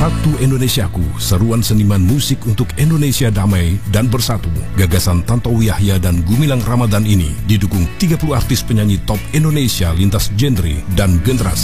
Satu Indonesiaku, seruan seniman musik untuk Indonesia damai dan bersatu. Gagasan Tantowi Yahya dan Gumilang Ramadan ini didukung 30 artis penyanyi top Indonesia lintas genre dan generasi.